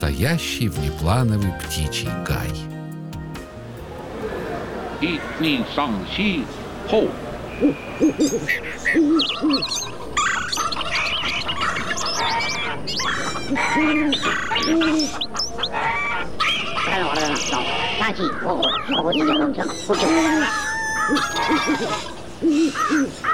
настоящий внеплановый птичий гай. 一命上西后。 大气，我的小龙车不久。